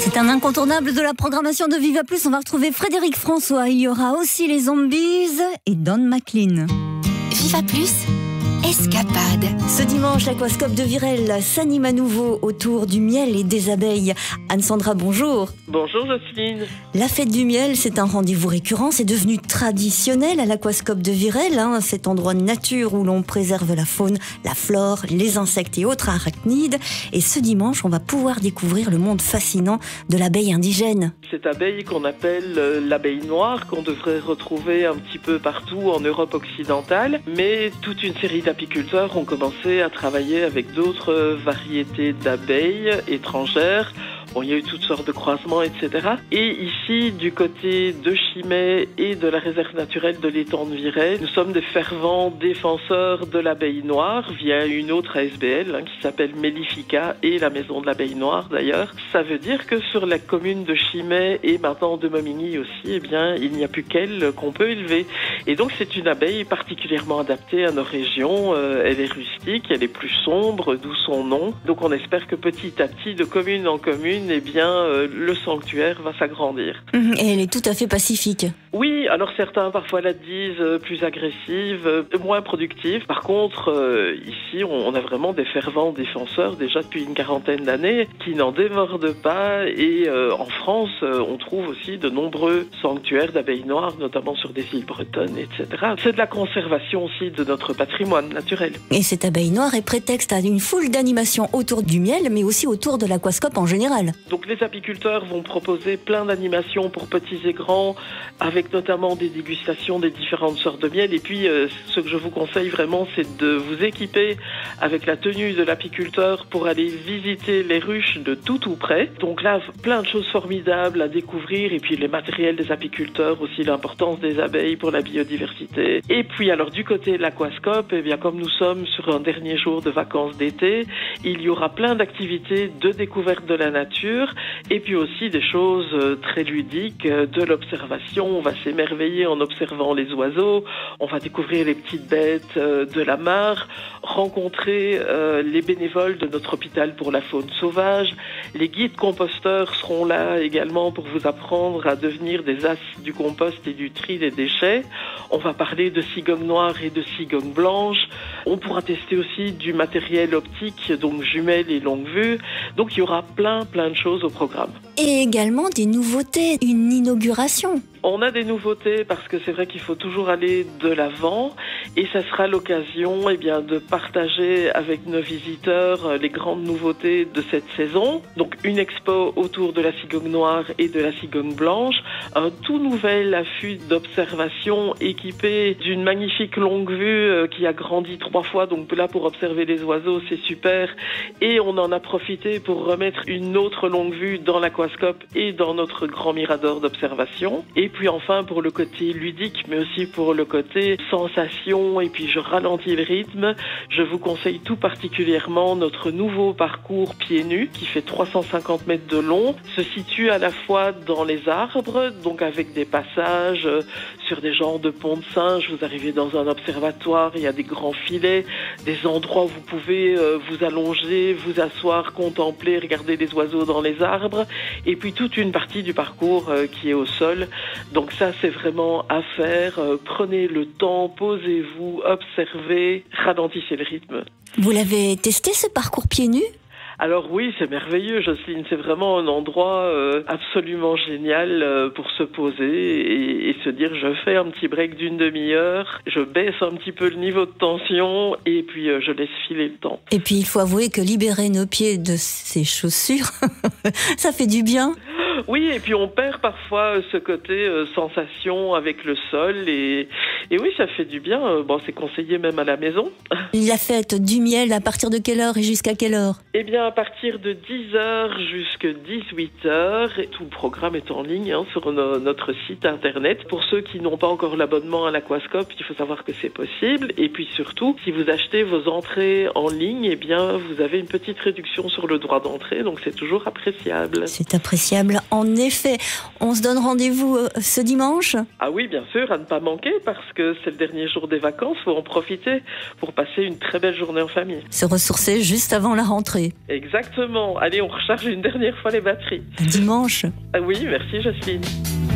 C'est un incontournable de la programmation de Viva Plus. On va retrouver Frédéric François. Il y aura aussi les Zombies et Don McLean. Viva Plus, escapade. Ce dimanche, l'aquascope de Virel s'anime à nouveau autour du miel et des abeilles. Anne-Sandra, bonjour. Bonjour Jocelyne. La fête du miel, c'est un rendez-vous récurrent. C'est devenu traditionnel à l'aquascope de Virel, cet endroit de nature où l'on préserve la faune, la flore, les insectes et autres arachnides. Et ce dimanche, on va pouvoir découvrir le monde fascinant de l'abeille indigène. Cette abeille qu'on appelle l'abeille noire, qu'on devrait retrouver un petit peu partout en Europe occidentale, mais toute une série d'apiculteurs ont commencé à travailler avec d'autres variétés d'abeilles étrangères. Bon, il y a eu toutes sortes de croisements, etc. Et ici, du côté de Chimay et de la réserve naturelle de l'étang de Virel, nous sommes des fervents défenseurs de l'abeille noire via une autre ASBL qui s'appelle Mellifica et la maison de l'abeille noire d'ailleurs. Ça veut dire que sur la commune de Chimay et maintenant de Momigny aussi, eh bien, il n'y a plus qu'elle qu'on peut élever. Et donc c'est une abeille particulièrement adaptée à nos régions. Elle est rustique, elle est plus sombre, d'où son nom. Donc on espère que petit à petit, de commune en commune, eh bien, le sanctuaire va s'agrandir. Et elle est tout à fait pacifique. Oui, alors certains parfois la disent plus agressive, moins productive. Par contre, ici, on a vraiment des fervents défenseurs déjà depuis une quarantaine d'années qui n'en démordent pas. Et en France, on trouve aussi de nombreux sanctuaires d'abeilles noires, notamment sur des îles bretonnes, etc. C'est de la conservation aussi de notre patrimoine naturel. Et cette abeille noire est prétexte à une foule d'animations autour du miel, mais aussi autour de l'aquascope en général. Donc les apiculteurs vont proposer plein d'animations pour petits et grands, avec notamment des dégustations des différentes sortes de miel. Et puis ce que je vous conseille vraiment, c'est de vous équiper avec la tenue de l'apiculteur pour aller visiter les ruches de tout près. Donc là, plein de choses formidables à découvrir. Et puis les matériels des apiculteurs, aussi l'importance des abeilles pour la biodiversité. Et puis alors du côté de l'aquascope, eh bien comme nous sommes sur un dernier jour de vacances d'été, il y aura plein d'activités de découverte de la nature et puis aussi des choses très ludiques, de l'observation. On va s'émerveiller en observant les oiseaux, on va découvrir les petites bêtes de la mare, rencontrer les bénévoles de notre hôpital pour la faune sauvage. Les guides composteurs seront là également pour vous apprendre à devenir des as du compost et du tri des déchets. On va parler de cigognes noires et de cigognes blanches. On pourra tester aussi du matériel optique, donc jumelles et longue vue. Donc il y aura plein de choses au programme. Et également des nouveautés, une inauguration. On a des nouveautés parce que c'est vrai qu'il faut toujours aller de l'avant et ça sera l'occasion de partager avec nos visiteurs les grandes nouveautés de cette saison. Donc une expo autour de la cigogne noire et de la cigogne blanche, un tout nouvel affût d'observation équipé d'une magnifique longue vue qui a grandi 3 fois, donc là pour observer les oiseaux c'est super, et on en a profité pour remettre une autre longue vue dans l'aquascope et dans notre grand mirador d'observation. Et puis enfin pour le côté ludique mais aussi pour le côté sensation, et puis je ralentis le rythme, je vous conseille tout particulièrement notre nouveau parcours pieds nus qui fait 350 mètres de long, se situe à la fois dans les arbres, donc avec des passages sur des genres de ponts de singe. Vous arrivez dans un observatoire, il y a des grands filets, des endroits où vous pouvez vous allonger, vous asseoir, contempler, regarder les oiseaux dans les arbres, et puis toute une partie du parcours qui est au sol. Donc ça, c'est vraiment à faire. Prenez le temps, posez-vous, observez, ralentissez le rythme. Vous l'avez testé ce parcours pieds nus ? Alors oui, c'est merveilleux, Jocelyne. C'est vraiment un endroit absolument génial pour se poser et se dire je fais un petit break d'une demi-heure, je baisse un petit peu le niveau de tension et puis je laisse filer le temps. Et puis il faut avouer que libérer nos pieds de ces chaussures, ça fait du bien. Oui, et puis on perd parfois ce côté sensation avec le sol et oui, ça fait du bien. Bon, c'est conseillé même à la maison. La fête du miel, à partir de quelle heure et jusqu'à quelle heure ? Eh bien, à partir de 10h jusqu'à 18h, tout le programme est en ligne sur notre site internet. Pour ceux qui n'ont pas encore l'abonnement à l'aquascope, il faut savoir que c'est possible. Et puis surtout, si vous achetez vos entrées en ligne, eh bien, vous avez une petite réduction sur le droit d'entrée, donc c'est toujours appréciable. C'est appréciable. En effet, on se donne rendez-vous ce dimanche ? Ah oui, bien sûr, à ne pas manquer, parce que c'est le dernier jour des vacances, faut en profiter pour passer une très belle journée en famille. Se ressourcer juste avant la rentrée. Exactement. Allez, on recharge une dernière fois les batteries. Un dimanche. Ah oui, merci Jocelyne.